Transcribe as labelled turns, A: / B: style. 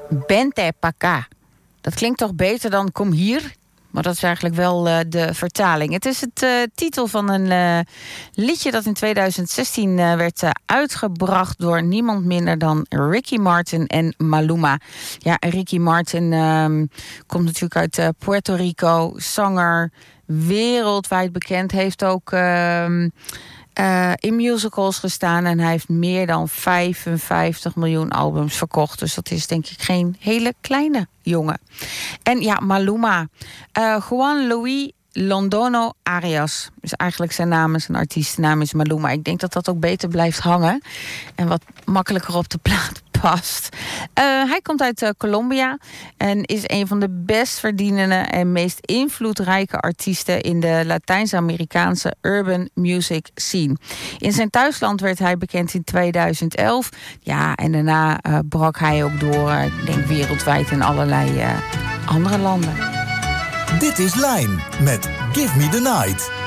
A: Bente Paka. Dat klinkt toch beter dan kom hier? Maar dat is eigenlijk wel de vertaling. Het is het titel van een liedje dat in 2016 werd uitgebracht door niemand minder dan Ricky Martin en Maluma. Ja, Ricky Martin komt natuurlijk uit Puerto Rico, zanger, wereldwijd bekend. Heeft ook in musicals gestaan en hij heeft meer dan 55 miljoen albums verkocht. Dus dat is denk ik geen hele kleine jongen. En ja, Maluma. Juan Luis Londono Arias is eigenlijk zijn naam. Zijn artiestennaam is Maluma. Ik denk dat dat ook beter blijft hangen en wat makkelijker op de plaat past. Hij komt uit Colombia en is een van de best verdienende en meest invloedrijke artiesten in de Latijns-Amerikaanse urban music scene. In zijn thuisland werd hij bekend in 2011. Ja, en daarna brak hij ook door, ik denk wereldwijd in allerlei andere landen.
B: Dit is Line met Give Me The Night.